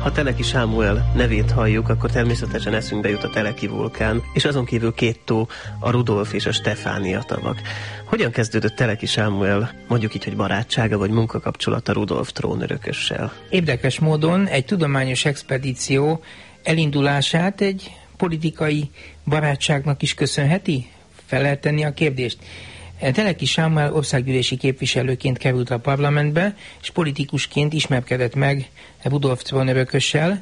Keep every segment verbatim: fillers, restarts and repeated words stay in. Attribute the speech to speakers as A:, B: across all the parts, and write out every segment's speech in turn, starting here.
A: Ha Teleki Sámuel nevét halljuk, akkor természetesen eszünkbe jut a Teleki vulkán, és azon kívül két tó, a Rudolf és a Stefánia tavak. Hogyan kezdődött Teleki Sámuel, mondjuk így, hogy barátsága vagy munkakapcsolata Rudolf trónörökössel?
B: Érdekes módon egy tudományos expedíció elindulását egy politikai barátságnak is köszönheti? Fel lehet tenni a kérdést. Teleki Sámuel országgyűlési képviselőként került a parlamentbe, és politikusként ismerkedett meg Rudolf trónörökössel,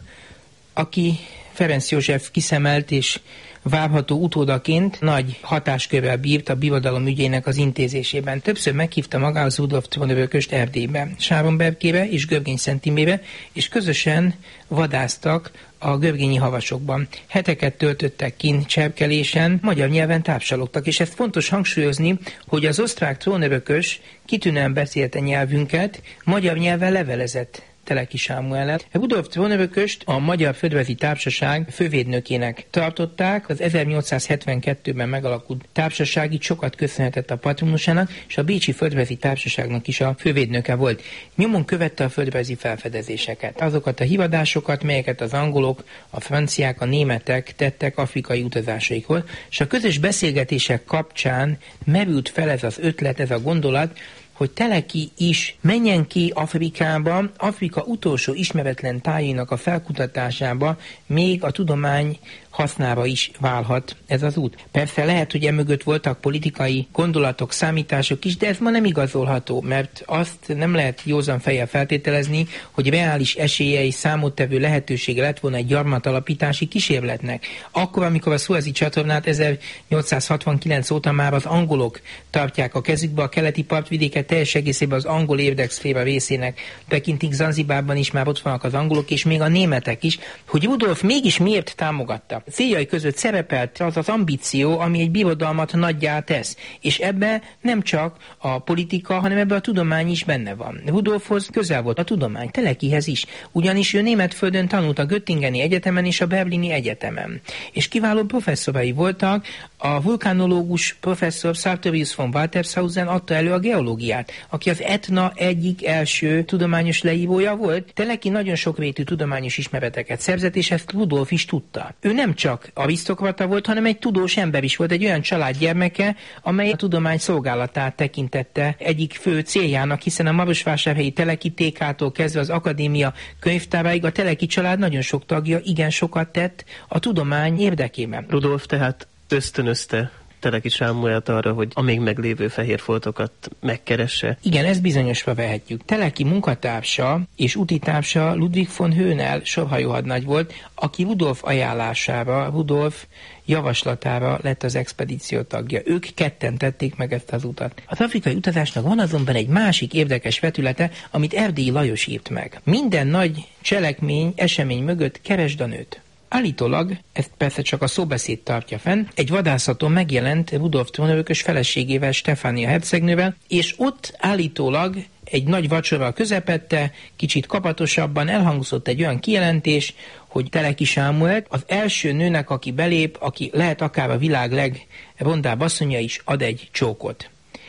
B: aki Ferenc József kiszemelt és várható utódaként nagy hatáskörrel bírt a birodalom ügyének az intézésében. Többször meghívta magához Rudolf trónörököst Erdélybe, Sáronbergére és Görgény-Szentimére, és közösen vadásztak a görgényi havasokban. Heteket töltöttek kint cserkelésen, magyar nyelven tápsalogtak, és ezt fontos hangsúlyozni, hogy az osztrák trónörökös kitűnően beszélte nyelvünket, magyar nyelven levelezett Teleki Sámuellel. Rudolf trónörököst a Magyar Földrajzi Társaság fővédnökének tartották. Az ezernyolcszázhetvenkettőben megalakult társaság így sokat köszönhetett a patronusának, és a Bécsi Földrajzi Társaságnak is a fővédnöke volt. Nyomon követte a földrajzi felfedezéseket, azokat a hívadásokat, melyeket az angolok, a franciák, a németek tettek afrikai utazásaikról, és a közös beszélgetések kapcsán merült fel ez az ötlet, ez a gondolat, hogy Teleki is menjen ki Afrikába, Afrika utolsó ismeretlen tájainak a felkutatásába, még a tudomány hasznára is válhat ez az út. Persze lehet, hogy emögött voltak politikai gondolatok, számítások is, de ez ma nem igazolható, mert azt nem lehet józan fejjel feltételezni, hogy reális esélye és számottevő lehetősége lett volna egy gyarmatalapítási kísérletnek. Akkor, amikor a Szuezi csatornát ezernyolcszázhatvankilenc óta már az angolok tartják a kezükbe, a keleti partvidéket teljes egészében az angol érdekszféra részének tekintik, Zanzibárban is már ott vannak az angolok, és még a németek is, hogy Rudolf mégis miért támogatta. Céljai között szerepelt az az ambíció, ami egy birodalmat nagyjá tesz, és ebbe nem csak a politika, hanem ebbe a tudomány is benne van. Rudolfhoz közel volt a tudomány, Telekihez is, ugyanis ő Németföldön tanult a Göttingeni Egyetemen és a Berlini Egyetemen. És kiváló professzorai voltak, a vulkanológus professzor Sartorius von Waltershausen adta elő a geológiát, aki az Etna egyik első tudományos leírója volt. Teleki nagyon sokrétű tudományos ismereteket szerzett, és ezt Rudolf is tudta. Ő nem csak arisztokrata volt, hanem egy tudós ember is volt, egy olyan család gyermeke, amely a tudomány szolgálatát tekintette egyik fő céljának, hiszen a marosvásárhelyi Teleki té ká-tól kezdve az akadémia könyvtáráig a Teleki család nagyon sok tagja igen sokat tett a tudomány érdekében.
A: Rudolf tehát ösztönözte Teleki Sámuelt arra, hogy a még meglévő fehér foltokat megkeresse.
B: Igen, ezt bizonyosra vehetjük. Teleki munkatársa és utitársa Ludwig von Höhnel sorhajóhadnagy volt, aki Rudolf ajánlására, Rudolf javaslatára lett az expedíció tagja. Ők ketten tették meg ezt az utat. Az afrikai utazásnak van azonban egy másik érdekes vetülete, amit Erdélyi Lajos írt meg. Minden nagy cselekmény, esemény mögött keresd a nőt. Állítólag, ezt persze csak a szóbeszéd tartja fenn, egy vadászaton megjelent Rudolf trónörökös feleségével, Stefánia hercegnővel, és ott állítólag egy nagy vacsora közepette, kicsit kapatosabban elhangzott egy olyan kijelentés, hogy Teleki Sámuelt az első nőnek, aki belép, aki lehet akár a világ legrondább asszonya is, ad egy csókot.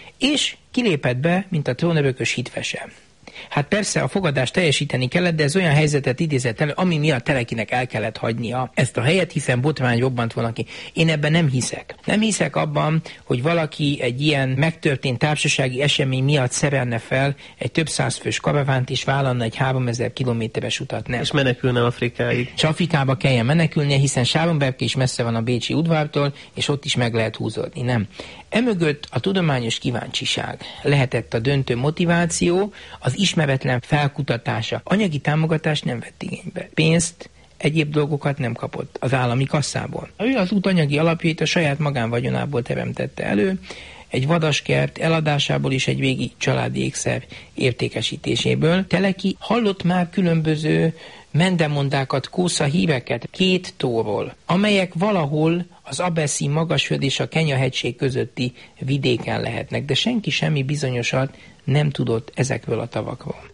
B: És kilépett be, mint a trónörökös hitvese. Hát persze a fogadást teljesíteni kellett, de ez olyan helyzetet idézett elő, ami miatt Telekinek el kellett hagynia ezt a helyet, hiszen botrány robbant volna ki. Én ebben nem hiszek. Nem hiszek abban, hogy valaki egy ilyen megtörtént társasági esemény miatt szerelne fel egy több százfős karavánt, és vállalna egy háromezer kilométeres utat. Nem.
A: És menekülne Afrikáig.
B: És Afrikába kelljen menekülnie, hiszen Sáronberg is messze van a bécsi udvartól, és ott is meg lehet húzódni. Nem. Emögött a tudományos kíváncsiság lehetett a döntő motiváció, az ismeretlen felkutatása. Anyagi támogatást nem vett igénybe. Pénzt, egyéb dolgokat nem kapott az állami kasszából. Ő az út anyagi alapjait a saját magánvagyonából teremtette elő, egy vadaskert eladásából és egy régi családi ékszer értékesítéséből. Teleki hallott már különböző mendemondákat, kósza híreket két tóról, amelyek valahol az Abeszi magasföld és a Kenya-hegység közötti vidéken lehetnek, de senki semmi bizonyosat nem tudott ezekről a tavakról.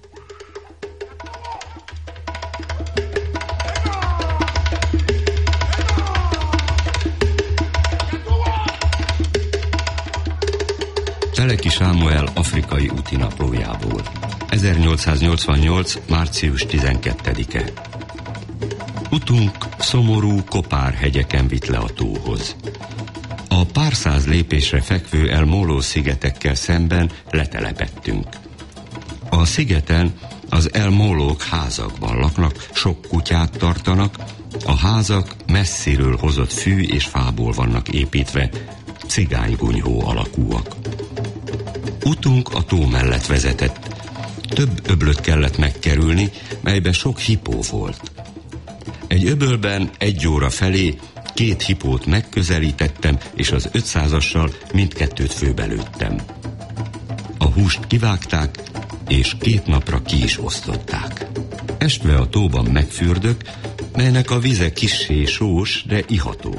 C: Teleki Sámuel afrikai útinaplójából. ezernyolcszáznyolcvannyolc. március tizenkettedike. Utunk szomorú Kopár-hegyeken vitt le a tóhoz. A pár száz lépésre fekvő El Molo szigetekkel szemben letelepettünk. A szigeten az El Molók házakban laknak, sok kutyát tartanak, a házak messziről hozott fű és fából vannak építve, cigánygunyhó alakúak. Utunk a tó mellett vezetett. Több öblöt kellett megkerülni, melyben sok hipó volt. Egy öbölben egy óra felé két hipót megközelítettem, és az ötszázassal mindkettőt főbelőttem. A húst kivágták, és két napra ki is osztották. Estve a tóban megfürdök, melynek a vize kissé sós, de iható.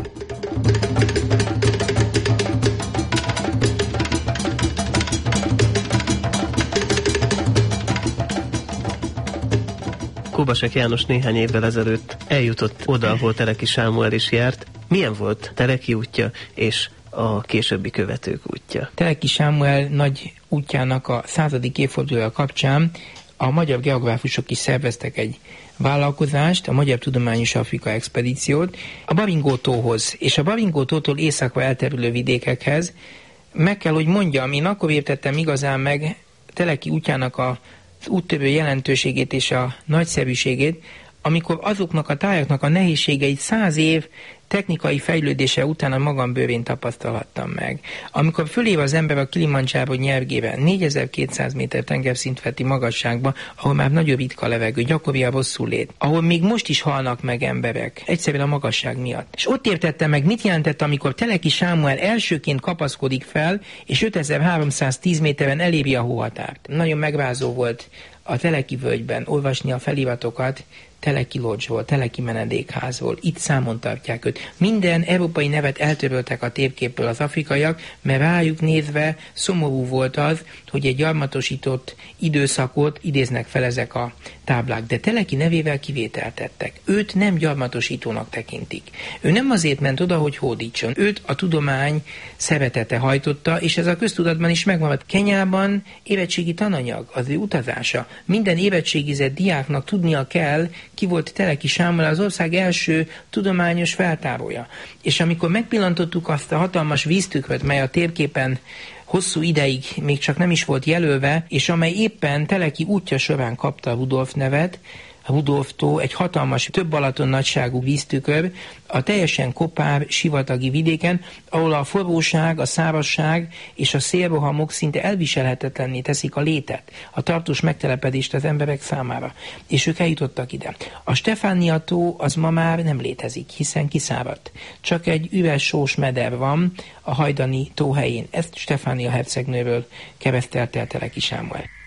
A: Kubasek János néhány évvel ezelőtt eljutott oda, ahol Teleki Sámuel is járt. Milyen volt Teleki útja és a későbbi követők útja?
B: Teleki Sámuel nagy útjának a századik évfordulója kapcsán a magyar geográfusok is szerveztek egy vállalkozást, a Magyar Tudományos Afrika Expedíciót, a Baringó-tóhoz és a Baringó-tótól északra elterülő vidékekhez. Meg kell, hogy mondjam, én akkor értettem igazán meg Teleki útjának a az úttörő jelentőségét és a nagyszerűségét, amikor azoknak a tájaknak a nehézségeit száz év technikai fejlődése után a magam bőrén tapasztalhattam meg. Amikor fölév az ember a Kilimandzsáró nyergében, négyezer-kétszáz méter tengerszintfeletti magasságban, ahol már nagyon ritka levegő, gyakori a rosszulét, ahol még most is halnak meg emberek, egyszerűen a magasság miatt. És ott értettem meg, mit jelentett, amikor Teleki Sámuel elsőként kapaszkodik fel, és ötezer-háromszáztíz méteren eléri a hóhatárt. Nagyon megrázó volt a Teleki völgyben olvasni a feliratokat, Teleki Lodge-ról, Teleki menedékházról, itt számon tartják őt. Minden európai nevet eltöröltek a térképről az afrikaiak, mert rájuk nézve szomorú volt az, hogy egy gyarmatosított időszakot idéznek fel ezek a táblák. De Teleki nevével kivételt tettek. Őt nem gyarmatosítónak tekintik. Ő nem azért ment oda, hogy hódítson. Őt a tudomány szeretete hajtotta, és ez a köztudatban is megmaradt. Kenyában érettségi tananyag, az ő utazása. Minden érettségizett diáknak tudnia kell, ki volt Teleki Sámuel, az ország első tudományos feltárója. És amikor megpillantottuk azt a hatalmas víztükröt, mely a térképen hosszú ideig még csak nem is volt jelölve, és amely éppen Teleki útja során kapta a Rudolf nevet, a Rudolf-tó egy hatalmas, több Balaton nagyságú víztükör a teljesen kopár, sivatagi vidéken, ahol a forróság, a szárazság és a szélrohamok szinte elviselhetetlenné teszik a létet, a tartós megtelepedést az emberek számára. És ők eljutottak ide. A Stefánia-tó az ma már nem létezik, hiszen kiszáradt. Csak egy üres sós meder van a hajdani tó helyén. Ezt Stefánia hercegnőről keresztelte el Teleki Sámuel.